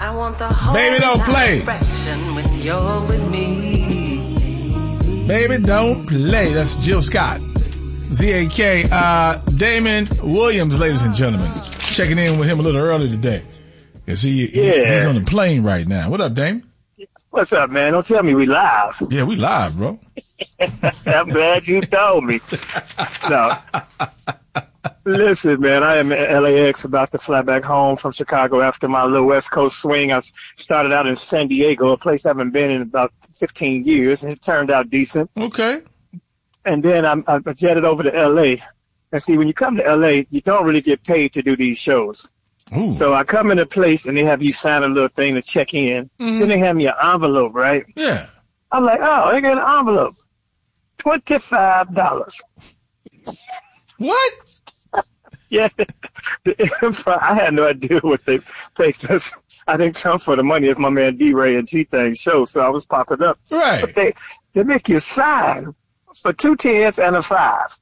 Baby, don't play. When you're with me. Baby, don't play. That's Jill Scott. Z-A-K. Damon Williams, ladies and gentlemen. Checking in with him a little early today. Because he's on the plane right now. What up, Damon? What's up, man? Don't tell me we live. Yeah, we live, bro. I'm glad you told me. No. Listen, man, I am at LAX, about to fly back home from Chicago after my little West Coast swing. I started out in San Diego, a place I haven't been in about 15 years, and it turned out decent. Okay. And then I jetted over to LA. And see, when you come to LA, you don't really get paid to do these shows. Ooh. So I come in a place and they have you sign a little thing to check in. Mm-hmm. Then they have me an envelope, right? Yeah. I'm like, oh, they got an envelope. $25. What? Yeah. I had no idea what they paid us. I didn't come for the money as my man D-Ray and G-Thang show, so I was popping up. Right. But they make you sign for 2 10s and a 5.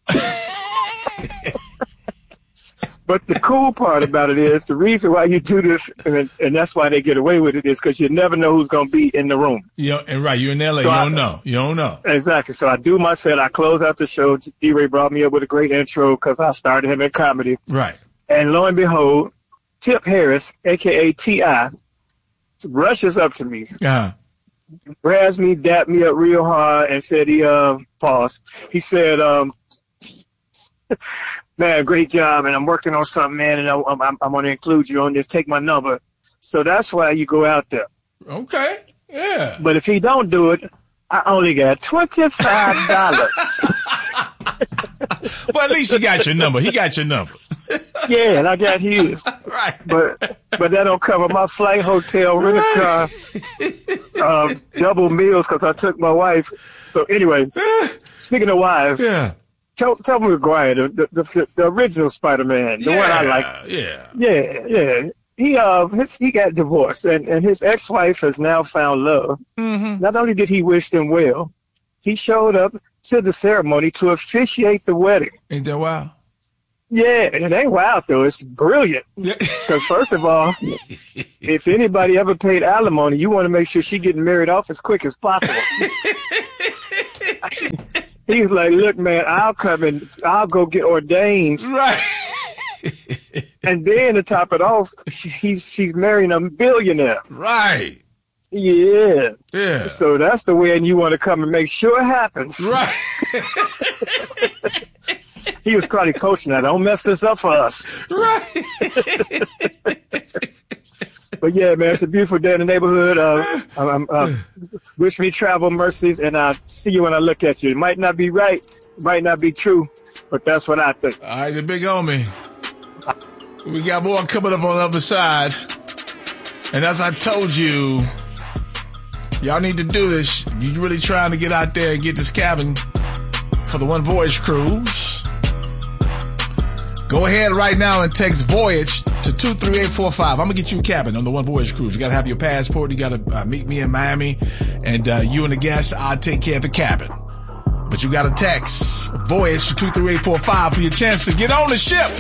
But the cool part about it is the reason why you do this, and that's why they get away with it, is because you never know who's going to be in the room. Yeah, and right, you're in LA, so you don't know. Exactly. So I do my set, I close out the show. D-Ray brought me up with a great intro because I started him in comedy. Right. And lo and behold, Tip Harris, a.k.a. T.I., rushes up to me. Uh-huh. Grabs me, dapped me up real hard, and said paused. He said, man, great job, and I'm working on something, man, and I'm going to include you on this. Take my number. So that's why you go out there. Okay, yeah. But if he don't do it, I only got $25. Well, at least he got your number. He got your number. Yeah, and I got his. Right. But that don't cover my flight, hotel, rent a car, double meals because I took my wife. So anyway, speaking of wives. Yeah. Tobey Maguire, the original Spider-Man, the one I like. Yeah. He got divorced, and his ex-wife has now found love. Mm-hmm. Not only did he wish them well, he showed up to the ceremony to officiate the wedding. Ain't that wild? Yeah, it ain't wild though. It's brilliant. Because first of all, if anybody ever paid alimony, you want to make sure she getting married off as quick as possible. He's like, look, man, I'll come and I'll go get ordained. Right. And then to top it off, she's marrying a billionaire. Right. Yeah. Yeah. So that's the way, and you want to come and make sure it happens. Right. He was probably coaching that. Don't mess this up for us. Right. But yeah, man, it's a beautiful day in the neighborhood. Wish me travel mercies, and I'll see you when I look at you. It might not be right, might not be true, but that's what I think. All right, the big homie. We got more coming up on the other side. And as I told you, y'all need to do this. You really trying to get out there and get this cabin for the One Voyage cruise. Go ahead right now and text Voyage to 23845. I'm going to get you a cabin on the One Voyage cruise. You got to have your passport. You got to meet me in Miami. And you and the guests, I'll take care of the cabin. But you got to text Voyage to 23845 for your chance to get on the ship.